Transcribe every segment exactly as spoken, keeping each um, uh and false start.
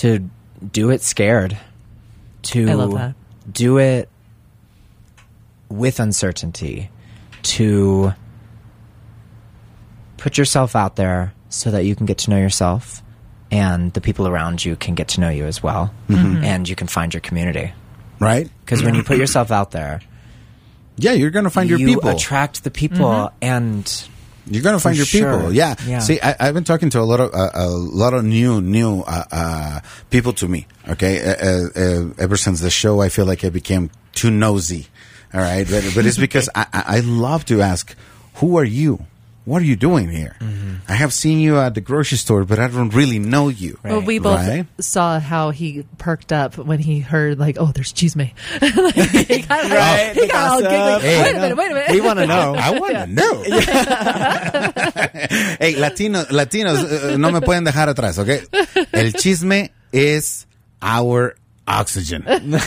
to do it scared, to I love that. do it with uncertainty, to put yourself out there so that you can get to know yourself and the people around you can get to know you as well. Mm-hmm. And you can find your community. Right? Because when you put yourself out there, yeah, you're going to find your you people. attract the people Mm-hmm. and... You're gonna find For your sure. people, yeah. Yeah. See, I, I've been talking to a lot of uh, a lot of new new uh, uh, people to me. Okay, uh, uh, ever since the show, I feel like I became too nosy. All right, but, but it's because I, I I love to ask, who are you? What are you doing here? Mm-hmm. I have seen you at the grocery store, but I don't really know you. Right. Well, we both Right? saw how he perked up when he heard, like, oh, there's chisme. Like, he got, like, Right, he the got all gossip. giggly. Hey, wait a minute, wait a minute. We want to know. I want to know. Hey, Latino, Latinos, uh, no me pueden dejar atrás, ¿ok? El chisme is our oxygen.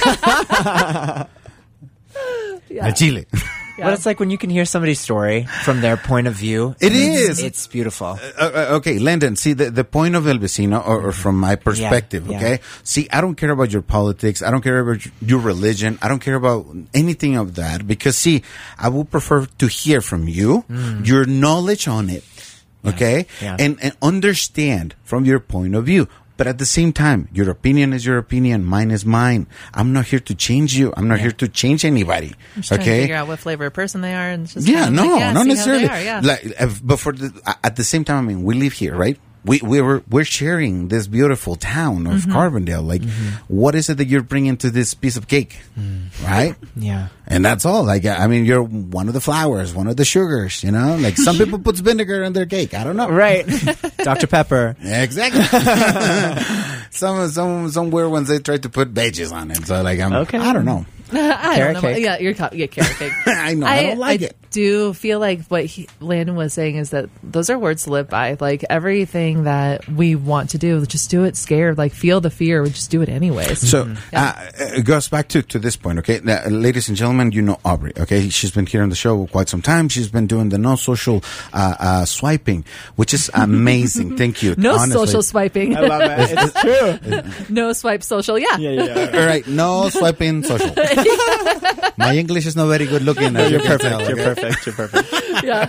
Yeah. El chile. Yeah. But it's like when you can hear somebody's story from their point of view. It it's, is. It's beautiful. Uh, uh, okay, Landon, see, the, the point of El Vecino, or, or from my perspective, Yeah, okay? yeah. See, I don't care about your politics. I don't care about your religion. I don't care about anything of that. Because, see, I would prefer to hear from you, mm. your knowledge on it, okay? Yeah. And, and understand from your point of view. But at the same time, your opinion is your opinion. Mine is mine. I'm not here to change you. I'm not Yeah. here to change anybody. I'm just trying to okay? figure out what flavor of person they are. And just Yeah, kind of no, like, yeah, not see necessarily. How they are, yeah. Like, uh, but for the, at the same time, I mean, we live here, right? We we were we're sharing this beautiful town of Mm-hmm. Carbondale. Like, what is it that you're bringing to this piece of cake, right? Yeah. And that's all. Like, I mean, you're one of the flowers, one of the sugars. You know, like some people put vinegar on their cake. I don't know. Right. Doctor Pepper. Exactly. some some some weird ones they try to put veggies on it. So like, I'm, Okay. I don't know. I Carrot don't know. cake. Yeah, you're co- yeah, carrot cake. I know. I, don't like I it. do feel like what he, Landon was saying is that those are words to live by. Like everything that we want to do, just do it scared. Like feel the fear, we just do it anyways. So uh, it goes back to, to this point, okay? Now, ladies and gentlemen, you know Aubrey, okay? She's been here on the show quite some time. She's been doing the no social uh, uh, swiping, which is amazing. Thank you. No honestly. social swiping. I love it. It's true. No swipe social. Yeah. Yeah, yeah. All right, no swiping social. My English is not very good looking. As You're you can perfect. tell, You're okay? perfect. You're perfect. Yeah.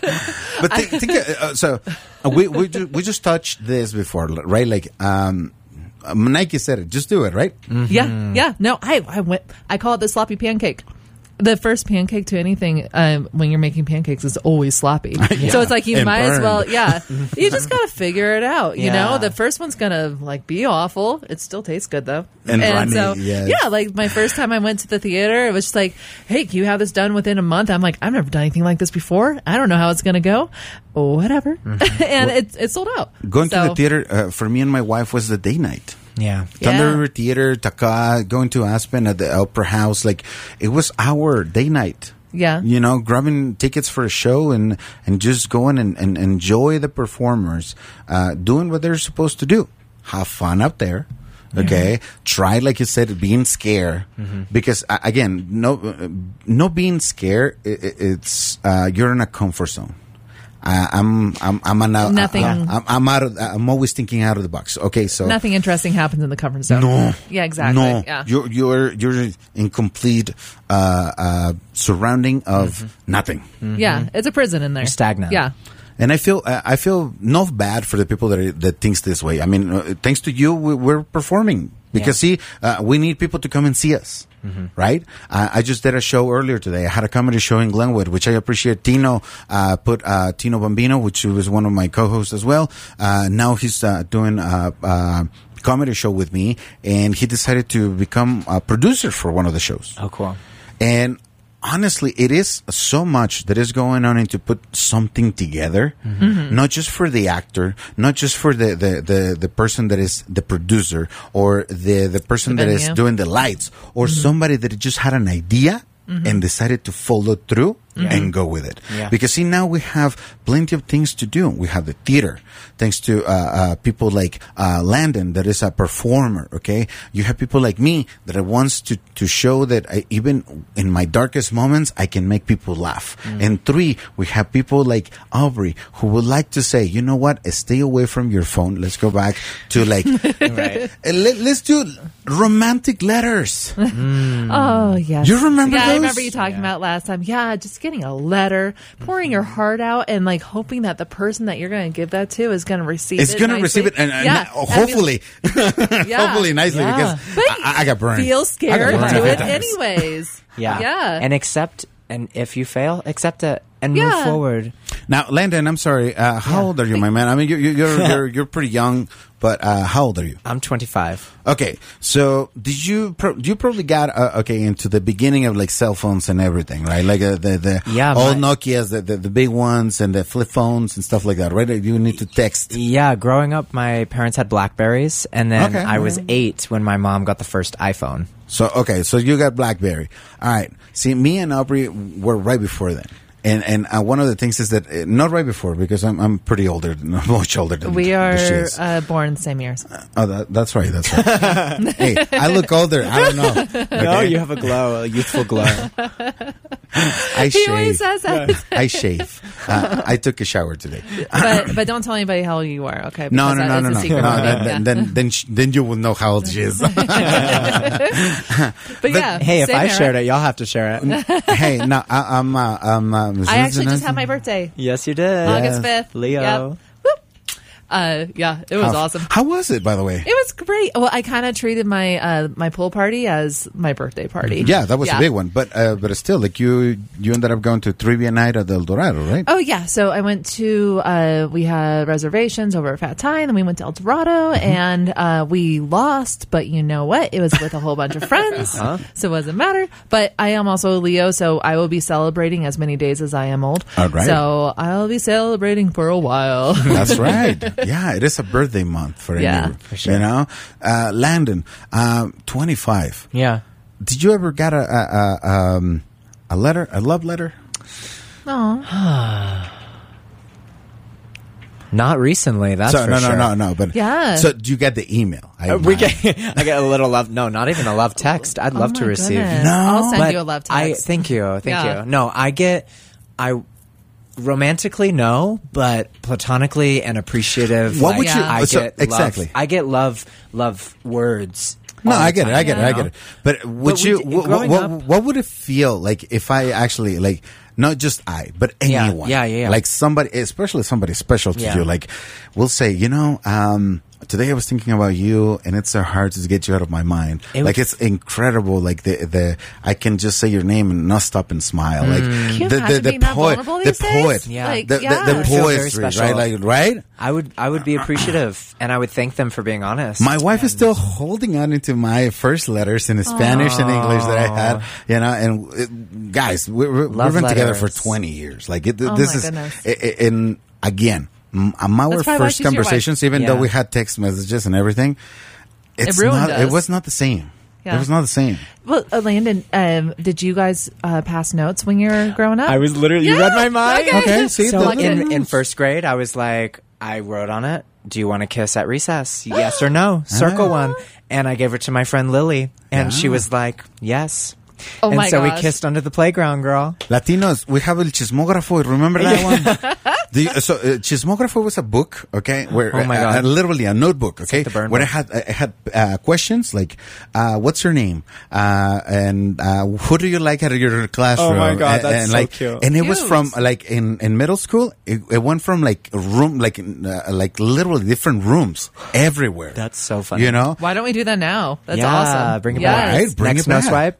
But think, think uh, so uh, we we ju- we just touched this before, right? Like um, Nike said it. Just do it, right? Yeah. Yeah. No, I, I went, I call it the sloppy pancake. The first pancake to anything um, when you're making pancakes is always sloppy. So it's like you And might as burned. well, yeah. You just gotta figure it out. You Yeah. know, the first one's gonna like be awful. It still tastes good though. And runny, so yes. yeah, like my first time I went to the theater, it was just like, hey, can you have this done within a month? I'm like, I've never done anything like this before. I don't know how it's gonna go. Whatever. And it it sold out. Going to So- the theater uh, for me and my wife was the day night. Yeah. Thunder Yeah. River Theater, Taka, going to Aspen at the Opera House. Like, it was our day night. Yeah. You know, grabbing tickets for a show and, and just going and, and enjoy the performers, uh, doing what they're supposed to do. Have fun up there. Okay. Try, like you said, being scared. Because, uh, again, no, uh, no being scared, i i- it's, uh, you're in a comfort zone. Uh, I'm, I'm, I'm, an, uh, Nothing- I'm, I'm out of, I'm always thinking out of the box. Okay. So. Nothing interesting happens in the comfort zone. No. Yeah, exactly. No. Yeah. You're you're you're in complete uh, uh, surrounding of nothing. Yeah. It's a prison in there. You're stagnant. Yeah. And I feel uh, I feel not bad for the people that are, that thinks this way. I mean, uh, thanks to you, we, we're performing because see, uh, we need people to come and see us. Right? Uh, I just did a show earlier today. I had a comedy show in Glenwood, which I appreciate. Tino uh, put uh, Tino Bambino, which was one of my co-hosts as well. Uh, now he's uh, doing a, a comedy show with me, and he decided to become a producer for one of the shows. Oh, cool. And honestly, it is so much that is going on and to put something together, Mm-hmm. not just for the actor, not just for the, the, the, the person that is the producer or the, the person The that is venue. doing the lights or somebody that just had an idea and decided to follow through and go with it. Yeah. Because see, now we have plenty of things to do. We have the theater, thanks to uh, uh, people like uh, Landon, that is a performer. Okay, you have people like me that wants to to show that I, even in my darkest moments, I can make people laugh. Mm. And three, we have people like Aubrey who would like to say, you know what, stay away from your phone. Let's go back to like, Right. let, let's do romantic letters. Mm. Oh, yes. You remember Yeah, those? I remember you talking Yeah. about last time. Yeah, just getting a letter, pouring your heart out, and like hoping that the person that you're going to give that to is going to receive It's it. going to nicely. receive it, and, and yeah. hopefully, Yeah. hopefully nicely, Yeah. because But I, I got burned. Feel I got scared, burned a do few it times. anyways. Yeah. Yeah. And accept, and if you fail, accept it and Yeah. move forward. Now, Landon, I'm sorry. Uh, how Yeah. old are you, my man? I mean, you're you're you're, you're pretty young, but uh, how old are you? I'm twenty-five. Okay, so did you pro- you probably got uh, okay into the beginning of like cell phones and everything, right? Like uh, the the Yeah, old my- Nokias, the, the the big ones, and the flip phones and stuff like that, right? You need to text. Yeah, growing up, my parents had Blackberries, and then Okay. I was eight when my mom got the first iPhone. So okay, so you got BlackBerry. All right. See, me and Aubrey were right before then. And and uh, one of the things is that uh, not right before, because I'm I'm pretty older, than, much older than We than are she is. uh, born in the same years. Oh, that, that's right. That's right. Hey, I look older. I don't know. No, Okay? you have a glow, a youthful glow. I He always shave. says that. I shave. Uh, I took a shower today. but but don't tell anybody how old you are, okay? No, Because no, that no, is no, a no. secret no for me. then, Yeah. then, then, sh- then you will know how old she is. But yeah, Hey, if same I era. shared it, y'all have to share it. Hey, no, I, I'm. Uh, I'm uh, I actually just had my birthday, Yes, you did. August fifth. Leo. Yep. Whoop. Uh, yeah, it was how, awesome. How was it, by the way? It was great. Well, I kind of treated my uh, my pool party as my birthday party. Yeah, that was Yeah. a big one. But uh, but still, like you you ended up going to trivia night at El Dorado, right? Oh yeah, so I went to uh, we had reservations over at Fat Tie, and then we went to El Dorado, Mm-hmm. and uh, we lost. But you know what? It was with a whole bunch of friends, Uh-huh. so it wasn't matter. But I am also a Leo, so I will be celebrating as many days as I am old. All right. So I'll be celebrating for a while. That's right. Yeah, it is a birthday month for Yeah, you. for sure. You know, uh, Landon, um, twenty-five. Yeah. Did you ever get a a, a, um, a letter, a love letter? Aw. Not recently, that's so for no, sure. no, no, no. But Yeah. So do you get the email? I, Uh, we get, I get a little love. No, not even a love text. I'd love Oh to my receive. goodness. No. I'll send But you a love I text. thank you, thank Yeah. you. No, I get, I romantically no, but platonically and appreciative. What would you- I so- get exactly. Love, I get love, love words. No, all the I get it. time, I get it. you I know? get it. But would But you? we d- What, growing what, up- what would it feel like if I actually like not just I, but Yeah, anyone? yeah, yeah, yeah. Like somebody, especially somebody special to Yeah. you. Like, we'll say, you know, um, today I was thinking about you, and it's so hard to get you out of my mind. It like would- it's incredible. Like the the I can just say your name and not stop and smile. Like Can you the the, imagine the being that poet, vulnerable the these days? poet, Yeah. Like, the, yeah. the, the I feel very poetry, special. right? Like right. I would, I would be appreciative, and I would thank them for being honest. My wife is And- still holding on into my first letters in Spanish and English that I had, you know. And it, guys, we, we, we've Love been together for letters. twenty years. Like it, Oh this my is, goodness. i- i- and again, m- um, our That's probably why first she's your wife. conversations, even Yeah. though we had text messages and everything, it's ruined not. It us. was not the same. Yeah. It was not the same. Well, uh, Landon, um, did you guys uh, pass notes when you were growing up? I was literally, you Yeah, read my mind. okay. Okay, see, So the- in, in first grade, I was like, I wrote on it, do you want to kiss at recess? Yes or no? Circle one. And I gave it to my friend Lily, and she was like, yes. Oh and my so gosh. we kissed under the playground, girl. Latinos, we have el chismógrafo. Remember that one? Do you, so, uh, chismógrafo was a book, okay, where Oh my uh, God. uh, literally a notebook, okay, like the burn where it book. had it had uh, questions like, uh, "What's your name?" Uh, and uh, "Who do you like at your classroom?" Oh my God, and, that's and so like, cute. And it was Cute. from like in, in middle school. It, it went from like a room, like in, uh, like literally different rooms everywhere. That's so funny. You know, Why don't we do that now? That's yeah, awesome. bring it Yes. back. Right, bring Next it no back. swipe.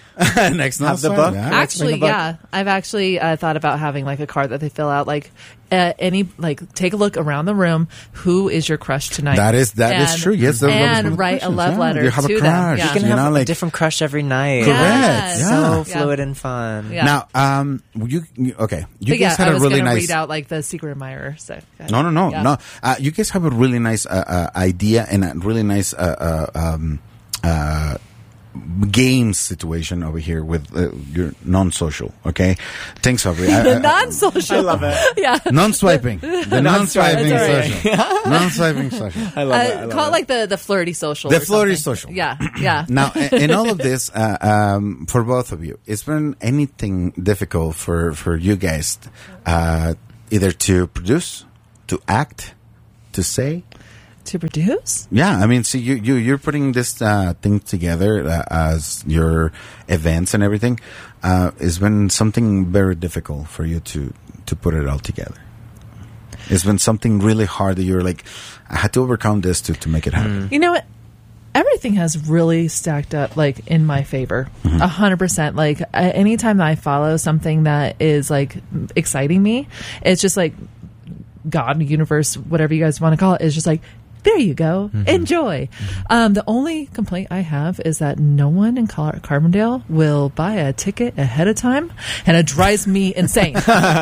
next Have the no book. yeah. Let's bring Actually, a book. yeah, I've actually uh, thought about having like a card that they fill out, like uh, any, like take a look around the room. Who is your crush tonight? That is that is And- true. Yes, that was one of and the write a questions. love Yeah, letter you have to a them. crush. Yeah. You can You have know, a like- different crush every night. Correct. Yes. Yeah. So Yeah. fluid and fun. Yeah. Now, um, you, you okay? You But yeah, guys had I a was really gonna nice. read out like the secret admirer. So go ahead. No, no, no, Yeah. no. Uh, you guys have a really nice uh, uh, idea and a really nice uh, uh, um, uh, game situation over here with uh, your non-social. Okay, thanks, Aubrey. The I- I- non-social. I love it. Yeah. Non-swiping. The non-swiping That's social. Non-swiping social. I love it. I Uh, love call it it. like the, the flirty social. The or flirty something. social. Yeah. Yeah. Now, i- in all of this, uh, um, for both of you, is there anything difficult for, for you guys, uh, either to produce, to act, to say? To produce? Yeah, I mean, see, you, you, you're putting this uh, thing together uh, as your events and everything. Uh, it's been something very difficult for you to, to put it all together. It's been something really hard that you're like, I had to overcome this to, to make it happen. You know what? Everything has really stacked up, like, in my favor. A hundred percent. Like, uh, anytime I follow something that is, like, exciting me, it's just like God, universe, whatever you guys want to call it, is just like, there you go. Enjoy. Um, the only complaint I have is that no one in Car- Carbondale will buy a ticket ahead of time, and it drives me insane.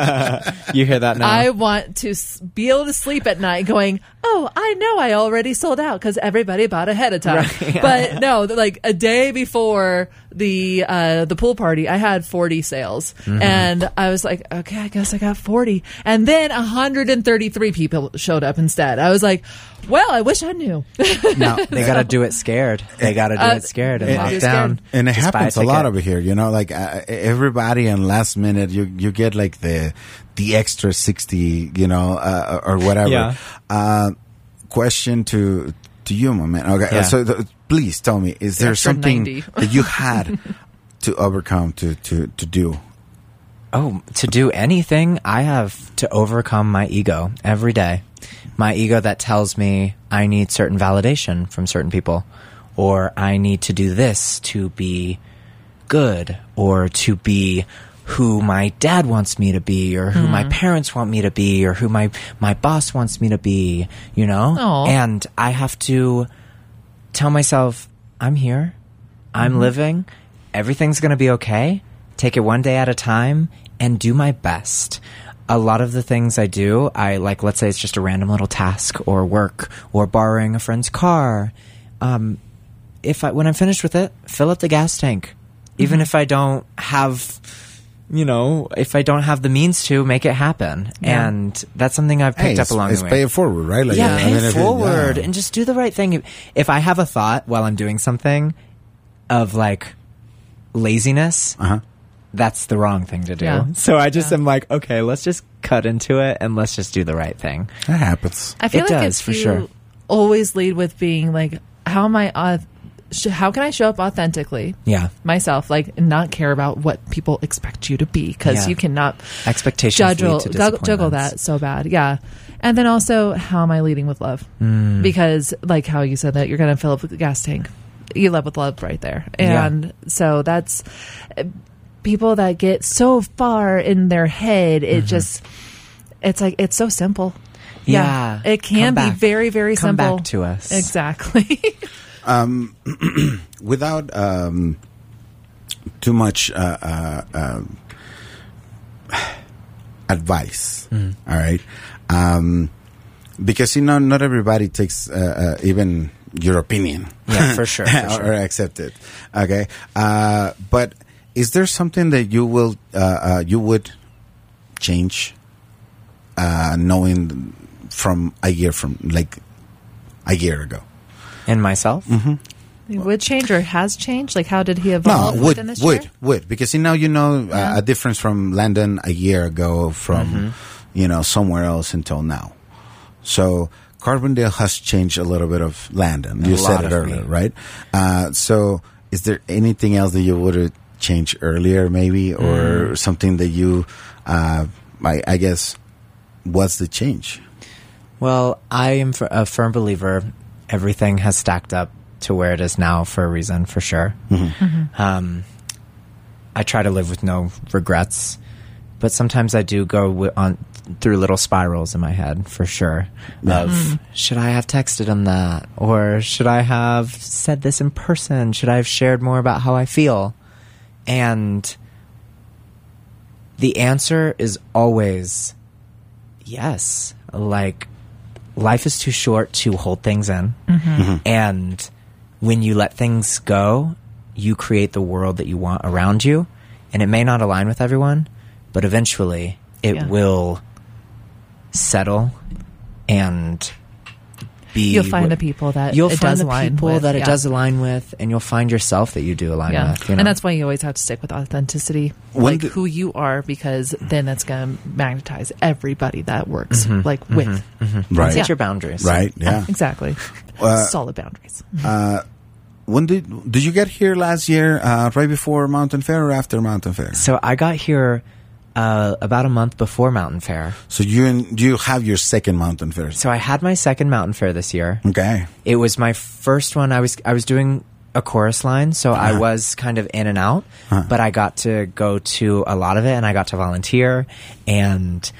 You hear that now? I want to s- be able to sleep at night going, oh, I know I already sold out because everybody bought ahead of time. Right, yeah. But no, like a day before the uh, the pool party, I had forty sales. Mm-hmm. And I was like, okay, I guess I got forty. And then one hundred thirty-three people showed up instead. I was like, well, I wish I knew. Now, They got to do it scared. They got to do Uh, it scared and yeah, lock do it down. scared. And it Just buy happens a lot ticket. over here, you know, like uh, everybody in last minute, you, you get like the, the extra sixty, you know, uh, or whatever. Yeah. Uh, question to, to you, my man. Okay. Yeah. So th- please tell me, is there Extra something ninety. that you had to overcome to, to, to do? Oh, to do anything, I have to overcome my ego every day. My ego that tells me I need certain validation from certain people, or I need to do this to be good, or to be who my dad wants me to be, or who my parents want me to be, or who my, my boss wants me to be, you know? Aw. And I have to tell myself, I'm here, I'm living, everything's going to be okay. Take it one day at a time and do my best. A lot of the things I do, I like, let's say it's just a random little task or work or borrowing a friend's car. Um, if I, when I'm finished with it, fill up the gas tank. Even if I don't have, you know, if I don't have the means to make it happen. Yeah. And that's something I've picked Hey, up it's, along it's the way. pay it forward, right? Like, Yeah, I pay mean, if you- forward yeah. and just do the right thing. If I have a thought while I'm doing something of like laziness, Uh-huh. that's the wrong thing to do. Yeah. So I just Yeah. am like, okay, let's just cut into it and let's just do the right thing. That happens. I feel It like does, if for you sure. always lead with being like, how am I, uh, sh- how can I show up authentically? Yeah. Myself, like, and not care about what people expect you to be, because Yeah. you cannot Expectations juggle, lead to juggle, juggle disappointments. that so bad. Yeah. And then also, how am I leading with love? Mm. Because, like how you said that you're going to fill up the gas tank, you love with love right there. Yeah. And so that's uh, people that get so far in their head. It just, it's like, it's so simple. Yeah. It can Come be back. very, very Come simple. back to us. Exactly. Without um, too much uh, uh, uh, advice, all right? Um, because, you know, not everybody takes uh, uh, even your opinion. Yeah, for sure, for or sure. accept it, okay? Uh, but is there something that you will, uh, uh, you would change uh, knowing from a year from, like, a year ago? And myself? Mm-hmm. Would change or has changed? Like, how did he No, evolve would, within this would, year? would, because you know, you know, uh, a difference from Landon a year ago from, you know, somewhere else until now. So Carbondale has changed a little bit of Landon. You A said lot it of earlier, me. right? Uh, so is there anything else that you would have changed earlier, maybe, or something that you, uh, I, I guess, what's the change? Well, I am f- a firm believer everything has stacked up to where it is now for a reason, for sure. Um, I try to live with no regrets, but sometimes I do go w- on through little spirals in my head, for sure, of should I have texted him that, or should I have said this in person? Should I have shared more about how I feel? And the answer is always yes. Like, life is too short to hold things in. And when you let things go, you create the world that you want around you, and it may not align with everyone, but eventually it Yeah. will settle and be. You'll find the people that you'll it find does the align people with, that it yeah. does align with, and you'll find yourself that you do align Yeah, with. You know? and that's why you always have to stick with authenticity, When like do- who you are, because then that's going to magnetize everybody that works like with. Right. Set your boundaries. Right. Yeah. Exactly. Uh, Solid boundaries. When did did you get here last year? Uh, right before Mountain Fair or after Mountain Fair? So I got here uh, about a month before Mountain Fair. So you and you have your second Mountain Fair. So I had my second Mountain Fair this year. Okay. It was my first one. I was I was doing a chorus line, so I was kind of in and out, but I got to go to a lot of it, and I got to volunteer, and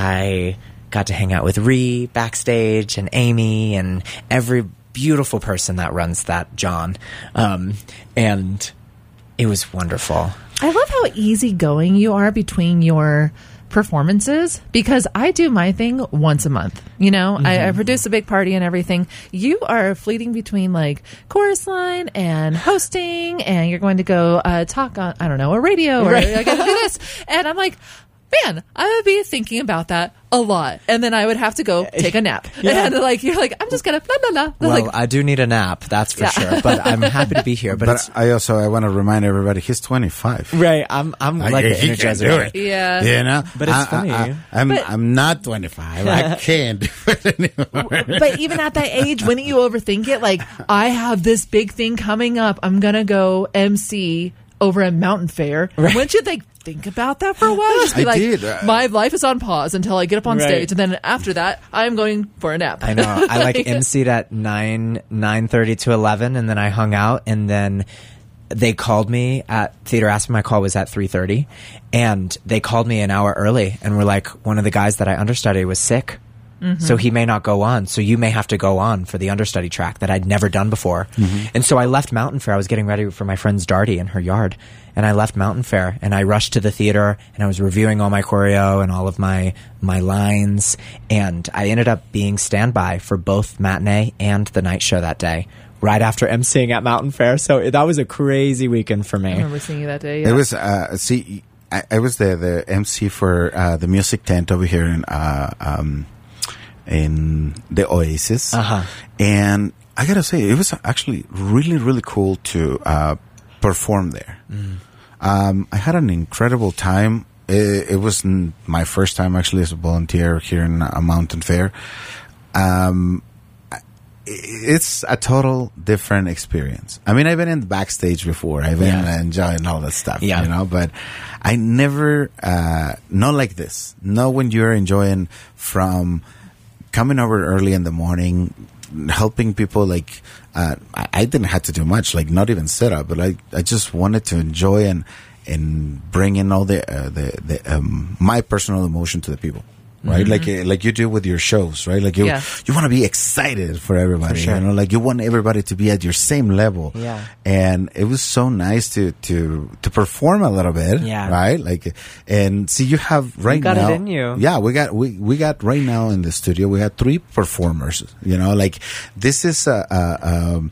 I got to hang out with Ree backstage, and Amy, and every beautiful person that runs that, John, um, and it was wonderful. I love how easygoing you are between your performances, because I do my thing once a month. You know, Mm-hmm. I, I produce a big party and everything. You are fleeting between like chorus line and hosting, and you're going to go uh, talk on, I don't know, a radio, or Right. I got to do this. And I'm like, man, I would be thinking about that a lot. And then I would have to go take a nap. Yeah. And like, you're like, I'm just going to, blah, blah, blah. Well, Like, I do need a nap, that's for Yeah. sure. But I'm happy to be here. But, But it's I also I want to remind everybody he's twenty-five. right. I'm I'm I- like the he can Energizer. do it. Yeah. You know, But it's I, funny. I, I, I'm But- I'm not twenty-five. I can't do it anymore. But even at that age, wouldn't you overthink it? Like, I have this big thing coming up. I'm going to go M C over a mountain fair. Right. Wouldn't you like think about that for a while? Just be I like, did. Uh, my life is on pause until I get up on Right. stage. And then after that, I'm going for a nap. I know. I like emceed at nine nine thirty to eleven, and then I hung out, and then they called me at Theater Aspen. My call was at three thirty, and they called me an hour early, and were like, one of the guys that I understudied was sick. So he may not go on. So you may have to go on for the understudy track that I'd never done before. And so I left Mountain Fair. I was getting ready for my friend's Darty in her yard. And I left Mountain Fair, and I rushed to the theater, and I was reviewing all my choreo and all of my, my lines. And I ended up being standby for both matinee and the night show that day, right after emceeing at Mountain Fair. So that was a crazy weekend for I me. remember seeing you that day. It yeah. was uh, see, I, I was the the M C for uh, the music tent over here in uh, um, in the Oasis, Uh-huh. and I gotta say it was actually really really cool to uh, perform there. Um, I had an incredible time. It, it was n- my first time actually as a volunteer here in a mountain fair. Um, I- it's a total different experience. I mean, I've been in the backstage before. I've been Yeah. enjoying all that stuff, Yeah. you know, but I never, uh, not like this. Not when you're enjoying from coming over early in the morning, helping people like, uh, I, I didn't have to do much, like not even sit up, but I, I just wanted to enjoy and, and bring in all the, uh, the, the, um, my personal emotion to the people. Right, like uh, like you do with your shows, right? Like you Yeah. you want to be excited for everybody, For sure. you know, like you want everybody to be at your same level. Yeah. And it was so nice to to to perform a little bit, Yeah. right? Like, and see, you have right got it now. in you. Yeah, we got we we got right now in the studio. We got three performers. You know, like this is a, a, um,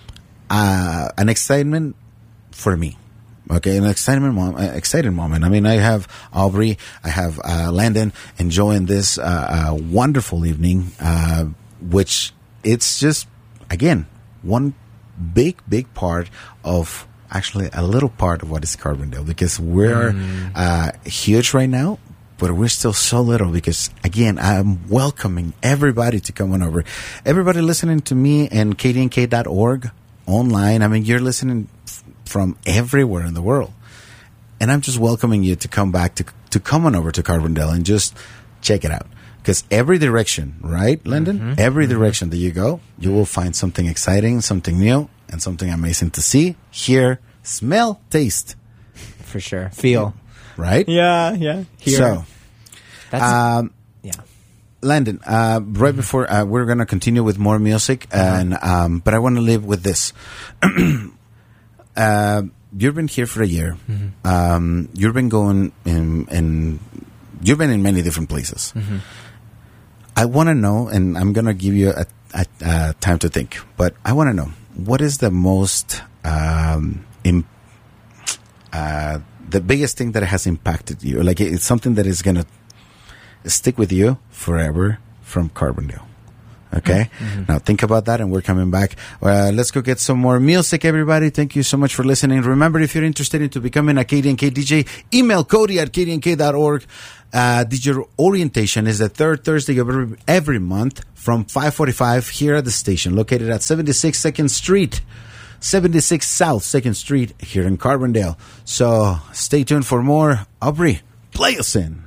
uh, an excitement for me. Okay, an excitement, mom, uh, exciting moment. I mean, I have Aubrey, I have uh, Landon enjoying this uh, uh, wonderful evening, uh, which it's just again one big, big part of actually a little part of what is Carbondale, because we're uh, huge right now. But we're still so little because, again, I'm welcoming everybody to come on over. Everybody listening to me and K D N K dot org online. I mean, you're listening f- from everywhere in the world. And I'm just welcoming you to come back, to to come on over to Carbondale and just check it out. Because every direction, right, Lyndon? Mm-hmm. Every direction that you go, you will find something exciting, something new, and something amazing to see, hear, smell, taste, For sure. Feel. right? Yeah, yeah. Here. So, That's, um, yeah. Landon, uh, right before uh, we're going to continue with more music, and um, but I want to leave with this. uh, you've been here for a year. Um, you've been going in, in, you've been in many different places. I want to know, and I'm going to give you a, a, a time to think, but I want to know, what is the most um, in, uh, the biggest thing that has impacted you? Like it's something that is going to stick with you forever from Carbondale. Okay? Mm-hmm. Now think about that, and we're coming back. Uh, let's go get some more music, everybody. Thank you so much for listening. Remember, if you're interested into becoming a K D N K D J, email Cody at K D N K dot org. Uh, D J orientation is the third Thursday of every, every month from five forty-five here at the station, located at seventy-six second Street, seventy-six South second Street here in Carbondale. So stay tuned for more. Aubrey, play us in.